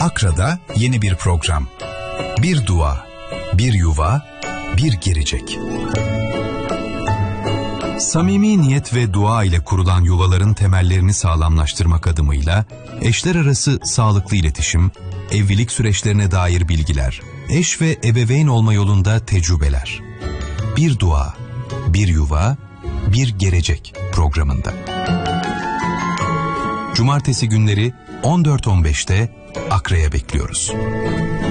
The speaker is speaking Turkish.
Akra'da yeni bir program. Bir dua, bir yuva, bir gelecek. Samimi niyet ve dua ile kurulan yuvaların temellerini sağlamlaştırmak adımıyla eşler arası sağlıklı iletişim, evlilik süreçlerine dair bilgiler, eş ve ebeveyn olma yolunda tecrübeler. Bir dua, bir yuva, bir gelecek programında. Cumartesi günleri 14.15'te Akra'ya bekliyoruz.